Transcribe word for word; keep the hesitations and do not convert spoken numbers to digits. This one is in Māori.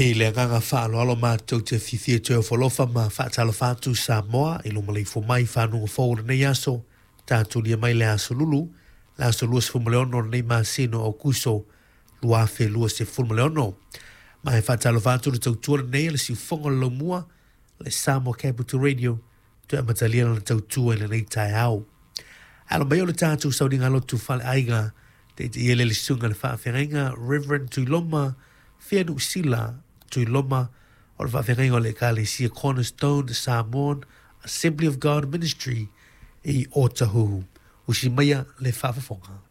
E le nganga whaalo alo mātou te whithia te o wholofa ma whaatalo whātu Samoa i lunga lei fumai whanunga whaura nei aso tātou lia mai le aso lulu le aso lua se fumaleono nei māsino o kuso lua fe lua se fumaleono ma e whaatalo whātu le tautua nei le si whonga laumua le Samoa Capital Radio tu e matalia le tautua i le nei tai au alo mai o le tātou saudinga lotu whale aiga te te iele le sunga le whaafenga Reverend Tuiloma Fianu Sila Tuiloma o le whawhengai o le Ecclesia Cornerstone Samoan Assembly of God Ministry i Otahuhu. Usi maya le whawhawhonga.